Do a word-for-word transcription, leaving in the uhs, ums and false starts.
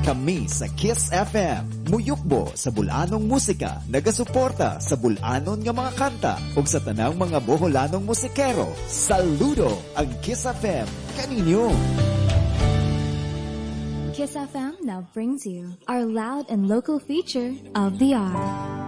Kami sa Kiss F M, muyukbo sa bulanong musika, nagasuporta sa bulanon nga mga kanta, ug sa tanang mga boholanong musikero. Saludo ang Kiss F M kaninyo. Kiss F M now brings you our loud and local feature of the hour.